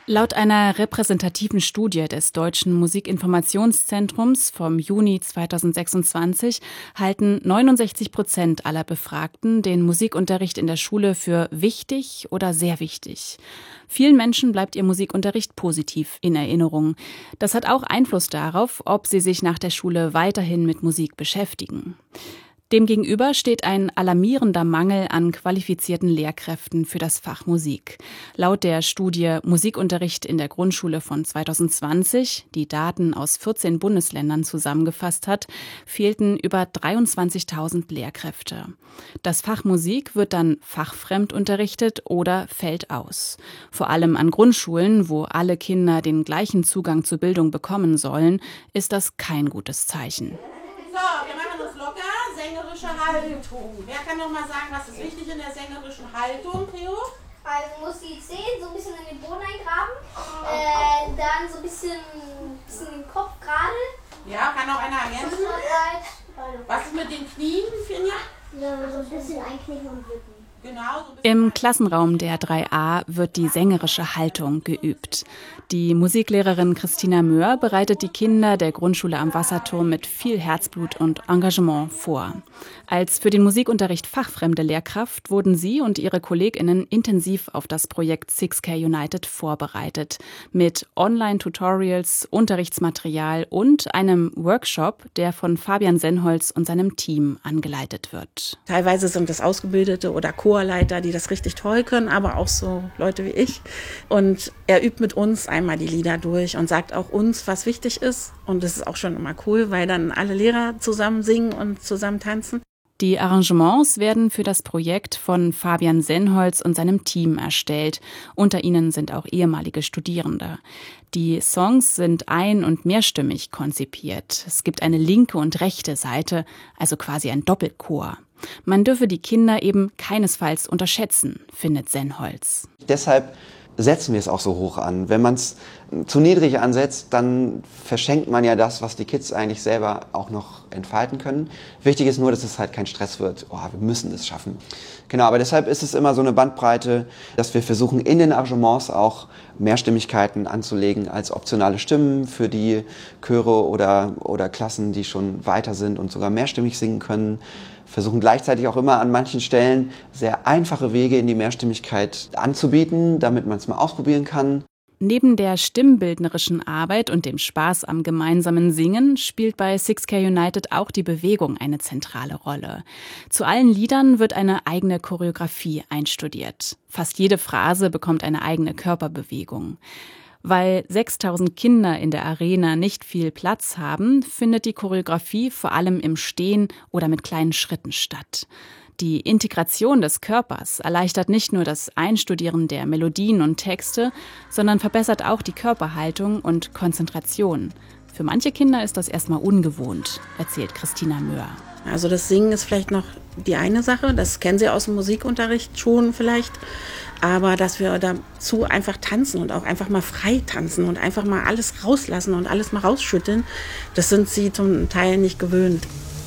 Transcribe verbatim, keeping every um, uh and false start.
Laut einer repräsentativen Studie des Deutschen Musikinformationszentrums vom Juni zweitausendsechsundzwanzig halten neunundsechzig Prozent aller Befragten den Musikunterricht in der Schule für wichtig oder sehr wichtig. Vielen Menschen bleibt ihr Musikunterricht positiv in Erinnerung. Das hat auch Einfluss darauf, ob sie sich nach der Schule weiterhin mit Musik beschäftigen. Demgegenüber steht ein alarmierender Mangel an qualifizierten Lehrkräften für das Fach Musik. Laut der Studie Musikunterricht in der Grundschule von zweitausendzwanzig, die Daten aus vierzehn Bundesländern zusammengefasst hat, fehlten über dreiundzwanzigtausend Lehrkräfte. Das Fach Musik wird dann fachfremd unterrichtet oder fällt aus. Vor allem an Grundschulen, wo alle Kinder den gleichen Zugang zur Bildung bekommen sollen, ist das kein gutes Zeichen. So, wir machen uns locker. Sängerische Haltung. Wer kann noch mal sagen, was ist wichtig in der sängerischen Haltung, Theo? Also muss die Zehen so ein bisschen in den Boden eingraben, äh, dann so ein bisschen, bisschen den Kopf gerade. Ja, kann noch einer ergänzen? Was ist mit den Knien, Finja? Ja, so ein bisschen einknicken und wippen. Genau, so Im Klassenraum der drei a wird die sängerische Haltung geübt. Die Musiklehrerin Christina Möhr bereitet die Kinder der Grundschule am Wasserturm mit viel Herzblut und Engagement vor. Als für den Musikunterricht fachfremde Lehrkraft wurden sie und ihre KollegInnen intensiv auf das Projekt six K United vorbereitet. Mit Online-Tutorials, Unterrichtsmaterial und einem Workshop, der von Fabian Sennholz und seinem Team angeleitet wird. Teilweise sind das Ausgebildete oder Chorleiter, die das richtig toll können, aber auch so Leute wie ich. Und er übt mit uns einmal die Lieder durch und sagt auch uns, was wichtig ist. Und das ist auch schon immer cool, weil dann alle Lehrer zusammen singen und zusammen tanzen. Die Arrangements werden für das Projekt von Fabian Sennholz und seinem Team erstellt. Unter ihnen sind auch ehemalige Studierende. Die Songs sind ein- und mehrstimmig konzipiert. Es gibt eine linke und rechte Seite, also quasi ein Doppelchor. Man dürfe die Kinder eben keinesfalls unterschätzen, findet Sennholz. Deshalb setzen wir es auch so hoch an. Wenn man es zu niedrig ansetzt, dann verschenkt man ja das, was die Kids eigentlich selber auch noch entfalten können. Wichtig ist nur, dass es halt kein Stress wird. Oh, wir müssen es schaffen. Genau, aber deshalb ist es immer so eine Bandbreite, dass wir versuchen, in den Arrangements auch Mehrstimmigkeiten anzulegen als optionale Stimmen für die Chöre oder, oder Klassen, die schon weiter sind und sogar mehrstimmig singen können. Versuchen gleichzeitig auch immer an manchen Stellen sehr einfache Wege in die Mehrstimmigkeit anzubieten, damit man es mal ausprobieren kann. Neben der stimmbildnerischen Arbeit und dem Spaß am gemeinsamen Singen spielt bei six K United auch die Bewegung eine zentrale Rolle. Zu allen Liedern wird eine eigene Choreografie einstudiert. Fast jede Phrase bekommt eine eigene Körperbewegung. Weil sechstausend Kinder in der Arena nicht viel Platz haben, findet die Choreografie vor allem im Stehen oder mit kleinen Schritten statt. Die Integration des Körpers erleichtert nicht nur das Einstudieren der Melodien und Texte, sondern verbessert auch die Körperhaltung und Konzentration. Für manche Kinder ist das erstmal ungewohnt, erzählt Christina Möhr. Also das Singen ist vielleicht noch die eine Sache, das kennen Sie aus dem Musikunterricht schon vielleicht, aber dass wir dazu einfach tanzen und auch einfach mal frei tanzen und einfach mal alles rauslassen und alles mal rausschütteln, das sind Sie zum Teil nicht gewöhnt.